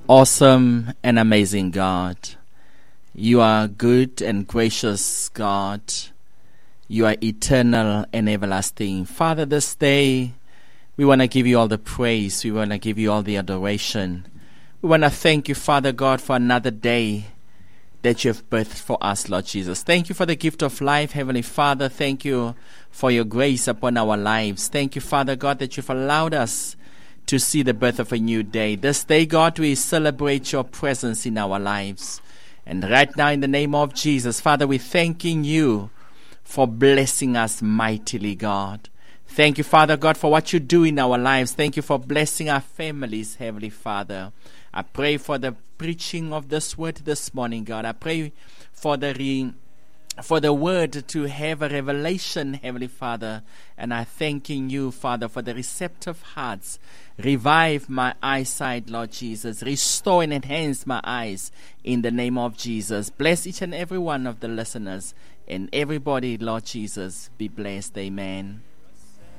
Awesome and amazing God. You are good and gracious God. You are eternal and everlasting. Father, this day we want to give you all the praise. We want to give you all the adoration. We want to thank you, Father God, for another day that you have birthed for us, Lord Jesus. Thank you for the gift of life, Heavenly Father. Thank you for your grace upon our lives. Thank you, Father God, that you've allowed us to see the birth of a new day. This day, God, we celebrate your presence in our lives. And right now, in the name of Jesus, Father, we're thanking you for blessing us mightily, God. Thank you, Father God, for what you do in our lives. Thank you for blessing our families, Heavenly Father. I pray for the preaching of this word this morning, God. I pray for the word to have a revelation, Heavenly Father. And I'm thanking you, Father, for the receptive hearts. Revive my eyesight, Lord Jesus. Restore and enhance my eyes in the name of Jesus. Bless each and every one of the listeners and everybody, Lord Jesus. Be blessed. Amen.